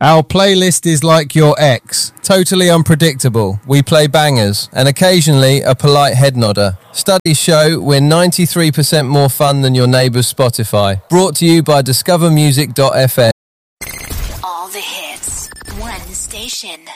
Our playlist is like your ex, totally unpredictable. We play bangers and occasionally a polite head nodder. Studies show we're 93% more fun than your neighbour's Spotify. Brought to you by discovermusic.fm. All the hits, one station.